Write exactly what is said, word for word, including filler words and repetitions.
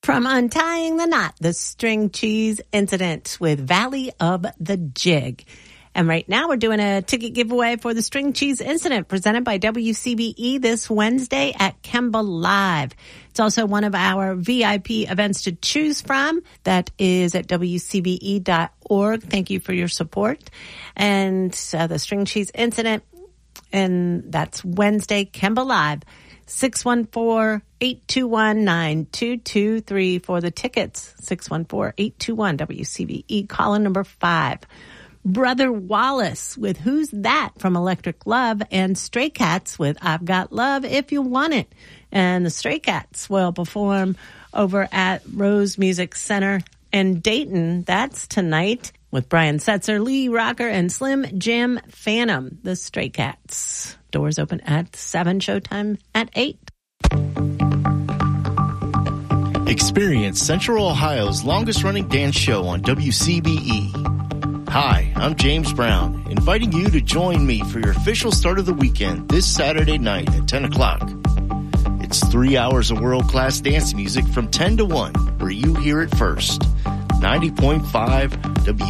From Untying the Knot, the String Cheese Incident with Valley of the Jig. And right now we're doing a ticket giveaway for the String Cheese Incident presented by W C B E this Wednesday at Kemba Live. It's also one of our V I P events to choose from. That is at W C B E dot org. Thank you for your support. And uh, the String Cheese Incident, and that's Wednesday, Kemba Live. six one four, eight two one, nine two two three for the tickets. six one four, eight two one, W C B E. Caller number five. Brother Wallace with Who's That from Electric Love, and Stray Cats with I've Got Love If You Want It. And the Stray Cats will perform over at Rose Music Center in Dayton. That's tonight with Brian Setzer, Lee Rocker, and Slim Jim Phantom. The Stray Cats. Doors open at seven, showtime at eight. Experience Central Ohio's longest-running dance show on W C B E. Hi, I'm James Brown, inviting you to join me for your official start of the weekend this Saturday night at ten o'clock. It's three hours of world-class dance music from ten to one, where you hear it first. ninety point five W